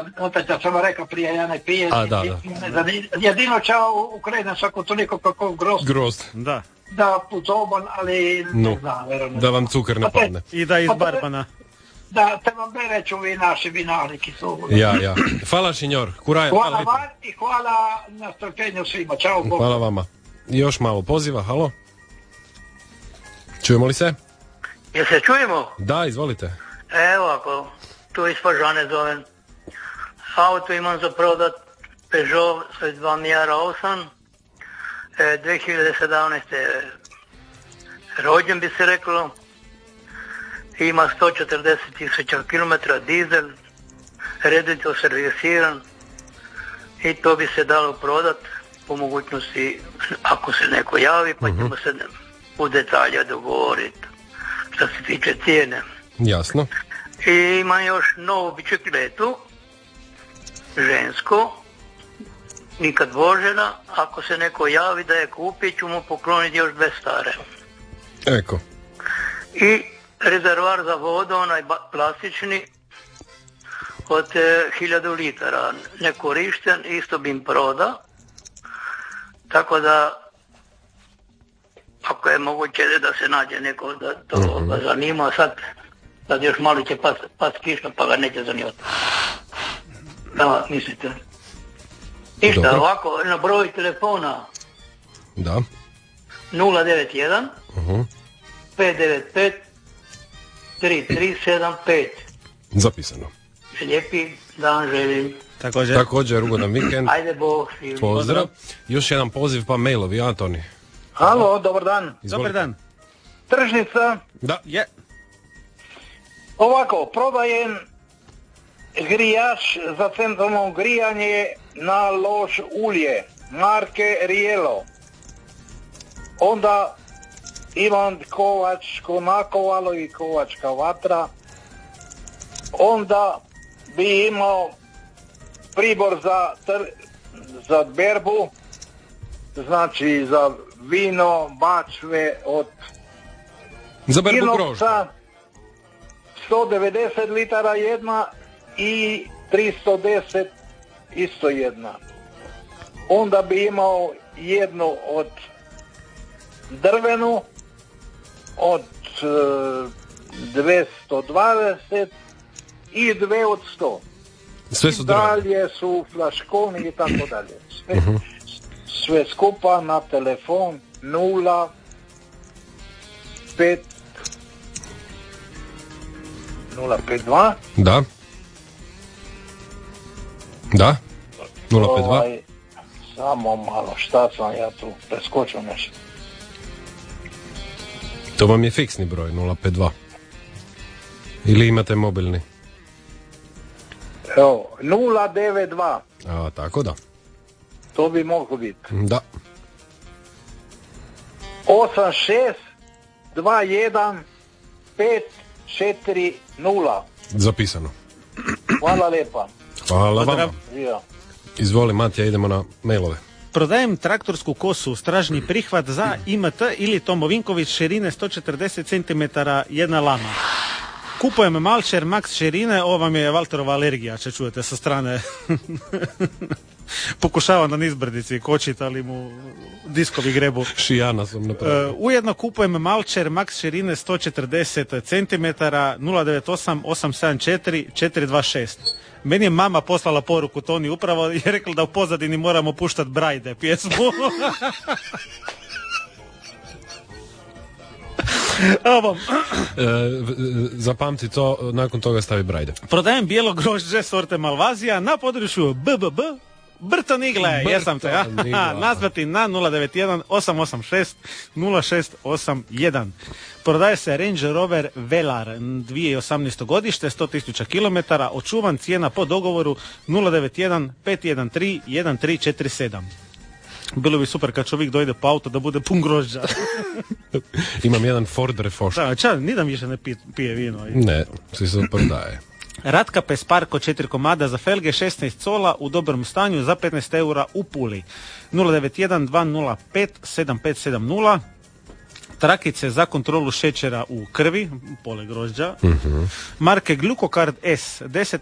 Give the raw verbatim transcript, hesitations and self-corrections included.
ja, opet ja sam rekao prije, ja ne pijem. A, da, da. Jedino čao ukrenem svako toliko kako grozd. Grozd. Da. Da, puzoban, ali ne No. znam, verujem. Da vam cukor ne padne. I da iz Barbana. Da, te vam bereću vi naši vinarniki su. Ja, ja. Hvala, Šinjor. Kuraj, Hvala hvala. vam i hvala na strpljenju svima. Ćao. Bog. Hvala vama. Još malo poziva, halo. Čujemo li se? Jel se čujemo? Da, izvolite. Evo ako, tu iz Fažane zovem. Auto imam za prodat, Peugeot sve dva Mijara osam, e, dvije hiljade sedamnaeste. rođen bi se reklo, ima sto četrdeset tisuća kilometara, dizel, redito servisiran i to bi se dalo prodat po mogućnosti ako se neko javi, pa ćemo se u detalje dogovoriti što se tiče cijene. Jasno. I imam još novu bicikletu, žensko, nikad vožena, ako se neko javi da je kupi, ću mu pokloniti još dve stare. Eko. I rezervoar za vodu, onaj ba- plastični, od e, hiljadu litara, nekorišten, isto bi im proda, tako da ako je moguće da se nađe neko da to Mhm. ga zanima, sad, sad još malo će pas, pas kiša pa ga neće zanimati. Da, mislite. Ništa, Dobro. ovako, na broj telefona Da. nula devet jedan Uh-huh. pet devet pet tri tri sedam pet. Zapisano. Lijepi dan želim. Također. Također, ugodan vikend. Ajde Bog. svima. Pozdrav. Još jedan poziv pa mailovi, Antoni. Halo, dobar dan. Izvolite. Dobar dan. Tržnica. Da. Je. Ovako, prodajem grijač za centralno grijanje na lož ulje, marke Rielo. Onda imam kovačko nakovalo i kovačka vatra. Onda bi imao pribor za, tr, za berbu, znači za vino, bačve od Za berbu grožđa. Inoxa, sto devedeset litara jedna i tristo deset isto jedna. Onda bi imao jednu od drvenu od e, dvjesto dvadeset i dve od sto. Sve su I drvene. dalje su flaškovni i tako dalje. Sve, sve skupa na telefon nula pet nula pet dva Da. Da. nula pet dva. Ovaj, samo malo, šta sam ja tu preskočio nešto. To vam je fiksni broj, nula pet dva. Ili imate mobilni? Evo, nula devet dva, A, tako da. to bi moglo biti. Da. osam šest dva jedan pet četiri nula. Zapisano. Hvala lijepa. Hvala Pozdrav. vama. Ja. Izvoli, Matija, idemo na mailove. Prodajem traktorsku kosu, stražni prihvat za I M T ili Tomo Vinković širine sto četrdeset centimetara, jedna lama. Kupujem Malčer Max širine, ovo vam je Valterova alergija, če čujete sa strane. Pokušava na nizbrdici kočit, ali mu diskovi grebu. Šijana sam napravio. Uh, ujedno kupujem Malčer Max širine sto četrdeset centimetara, nula devet osam osam sedam četiri četiri dva šest. Meni je mama poslala poruku Toni upravo i je rekla da u pozadini moramo puštati Brajde pjesmu. Evo, E, v- zapamti to, nakon toga stavi Brajde. prodajem bijelo grožđe sorte Malvazija na području B B B Brton Igle, jesam te, ja? Brton Igla. Nazvati na nula devet jedan osam osam šest nula šest osam jedan. Prodaje se Range Rover Velar, dvije tisuće osamnaesto godište, sto tisuća kilometara, očuvan, cijena po dogovoru nula devet jedan pet jedan tri jedan tri četiri sedam. Bilo bi super kad čovjek dojde po auto da bude pun grožđa. Imam jedan Ford Refoš. Da, ča, ni da više ne pije, pije vino. Ne, svi se prodaje. Ratka Pesparko četiri komada za felge šesnaest cola u dobrom stanju za petnaest eura u Puli. nula devet jedan dva nula pet sedam pet sedam nula. Trakice za kontrolu šećera u krvi, pole grožđa. Marke Glucocard S, deset